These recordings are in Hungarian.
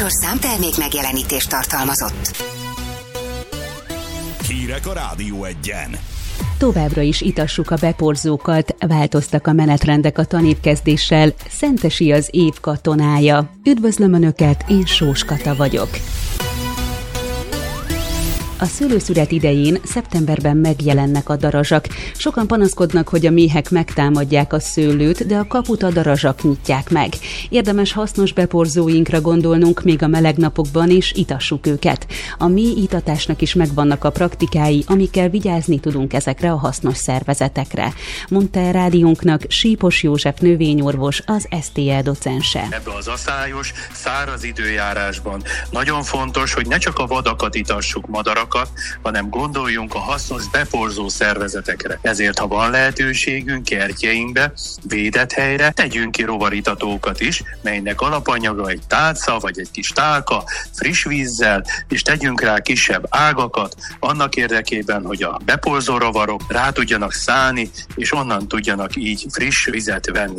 műsor számtermék megjelenítést tartalmazott. Hírek a Rádió Egyen. Továbbra is itassuk a beporzókat, változtak a menetrendek a tanévkezdéssel, Szentesi az év katonája. Üdvözlöm Önöket, én Sós Kata vagyok. A szőlőszület idején szeptemberben megjelennek a darazsak. Sokan panaszkodnak, hogy a méhek megtámadják a szőlőt, de a kaput a darazsak nyitják meg. Érdemes hasznos beporzóinkra gondolnunk még a meleg napokban, és itassuk őket. A mély itatásnak is megvannak a praktikái, amikkel vigyázni tudunk ezekre a hasznos szervezetekre. Mondta el rádiónknak Sípos József növényorvos, az STL docense. Ebbe az aszályos, száraz időjárásban nagyon fontos, hogy ne csak a vadakat itassuk, madarakat, hanem gondoljunk a hasznos beporzó szervezetekre. Ezért, ha van lehetőségünk kertjeinkbe, védett helyre, tegyünk ki rovaritatókat is, melynek alapanyaga egy tálca vagy egy kis tálka, friss vízzel, és tegyünk rá kisebb ágakat, annak érdekében, hogy a beporzó rovarok rá tudjanak szállni, és onnan tudjanak így friss vizet venni.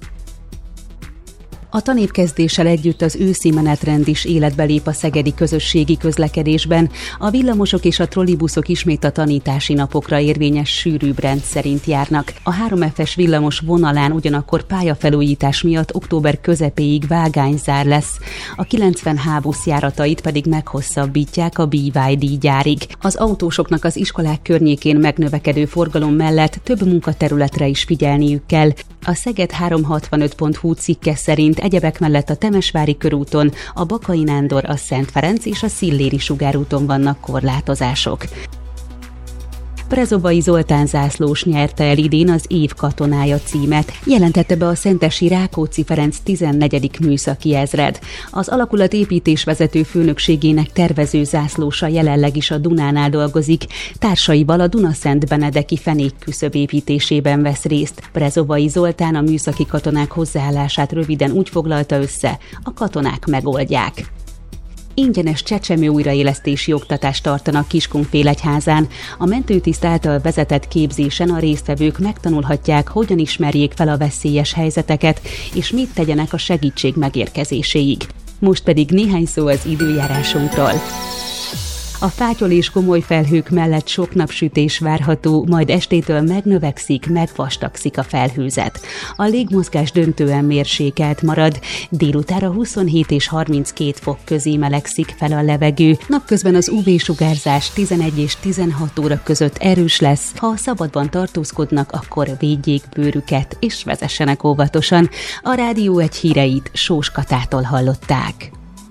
A tanévkezdéssel együtt az őszi menetrend is életbe lép a szegedi közösségi közlekedésben. A villamosok és a trollibuszok ismét a tanítási napokra érvényes sűrűbb rend szerint járnak. A 3F-es villamos vonalán ugyanakkor pályafelújítás miatt október közepéig vágányzár lesz. A 90H busz járatait pedig meghosszabbítják a BYD gyárig. Az autósoknak az iskolák környékén megnövekedő forgalom mellett több munkaterületre is figyelniük kell. A Szeged365.hu cikke szerint egyebek mellett a Temesvári körúton, a Bakai Nándor, a Szent Ferenc és a Szilléri sugárúton vannak korlátozások. Prezobai Zoltán zászlós nyerte el idén az év katonája címet, jelentette be a szentesi Rákóczi Ferenc 14. műszaki ezred. Az alakulat építésvezető főnökségének tervező zászlósa jelenleg is a Dunánál dolgozik, társaival a Dunaszent Benedeki fenékküszöb építésében vesz részt. Prezobai Zoltán a műszaki katonák hozzáállását röviden úgy foglalta össze: a katonák megoldják. Ingyenes csecsemő újraélesztési oktatást tartanak Kiskunfélegyházán. A mentőtiszt által vezetett képzésen a résztvevők megtanulhatják, hogyan ismerjék fel a veszélyes helyzeteket, és mit tegyenek a segítség megérkezéséig. Most pedig néhány szó az időjárásunkról. A fátyol és komoly felhők mellett sok napsütés várható, majd estétől megnövekszik, megvastagszik a felhőzet. A légmozgás döntően mérsékelt marad, délutánra 27 és 32 fok közé melegszik fel a levegő. Napközben az UV-sugárzás 11 és 16 óra között erős lesz. Ha szabadban tartózkodnak, akkor védjék bőrüket és vezessenek óvatosan. A Rádió Egy híreit Sós Katától hallották.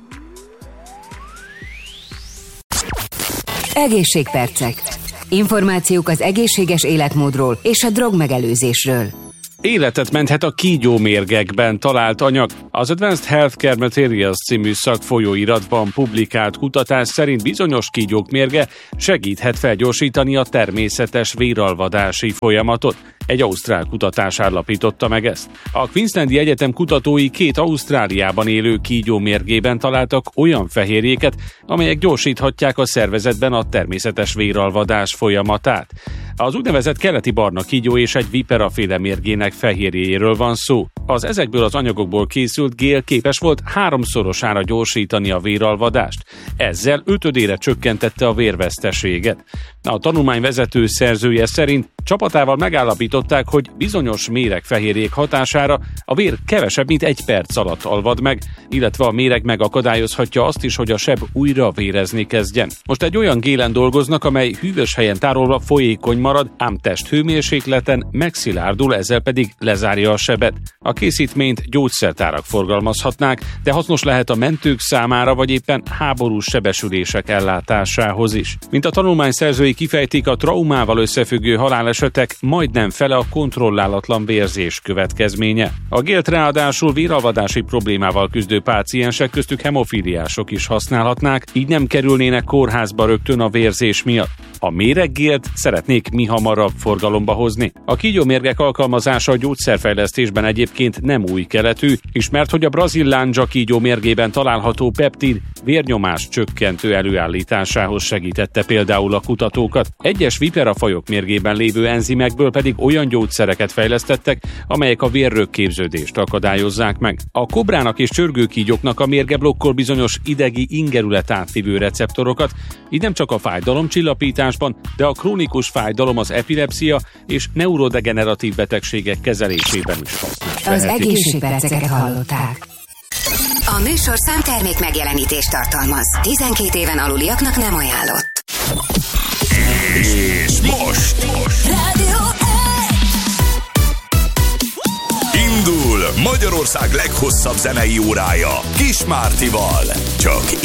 Egészségpercek. Információk az egészséges életmódról és a drogmegelőzésről. Életet menthet a kígyómérgekben talált anyag. Az Advanced Healthcare Materials című szakfolyóiratban publikált kutatás szerint bizonyos kígyók mérge segíthet felgyorsítani a természetes véralvadási folyamatot. Egy ausztrál kutatás állapította meg ezt. A Queenslandi Egyetem kutatói 2 Ausztráliában élő kígyó mérgében találtak olyan fehérjéket, amelyek gyorsíthatják a szervezetben a természetes véralvadás folyamatát. Az úgynevezett keleti barna kígyó és egy viperaféle mérgének fehérjéjéről van szó. Az ezekből az anyagokból készült gél képes volt 3-szorosára gyorsítani a véralvadást. Ezzel 5-ödére csökkentette a vérveszteséget. A tanulmány vezető szerzője szerint csapatával megállapították, hogy bizonyos méregfehérjék hatására a vér kevesebb, mint 1 perc alatt alvad meg, illetve a méreg megakadályozhatja azt is, hogy a seb újra vérezni kezdjen. Most egy olyan gélen dolgoznak, amely hűvös helyen tárolva folyékony marad, ám testhőmérsékleten megszilárdul, ezzel pedig lezárja a sebet. A készítményt gyógyszertárak forgalmazhatnák, de hasznos lehet a mentők számára, vagy éppen háborús sebesülések ellátásához is. Mint a tanulmány szerzői kifejtik, a traumával összefüggő halálesetek majdnem fele a kontrollálatlan vérzés következménye. A gélt ráadásul véralvadási problémával küzdő páciensek, köztük hemofíliások is használhatnák, így nem kerülnének kórházba rögtön a vérzés miatt. A méreggélt szeretnék mihamarabb forgalomba hozni. A kígyómérgek alkalmazása a gyógyszerfejlesztésben egyébként nem új keletű, ismert, hogy a brazil lándzsa kígyómérgében található peptid vérnyomás csökkentő előállításához segítette például a kutatókat. Egyes viperafajok mérgében lévő enzimekből pedig olyan gyógyszereket fejlesztettek, amelyek a vérrögképződést akadályozzák meg. A kobrának és csörgőkígyóknak a mérge blokkol bizonyos idegi ingerület átvivő receptorokat, így nem csak a fájdalomcsillapításban, de a krónikus fájdalom, az epilepszia és neurodegeneratív betegségek kezelésében is hasznos. Az egészségperceket hallották. A műsor számtermék megjelenítést tartalmaz. 12 éven aluliaknak nem ajánlott. És most Rádió indul Magyarország leghosszabb zenei órája Kis Mártival. Csak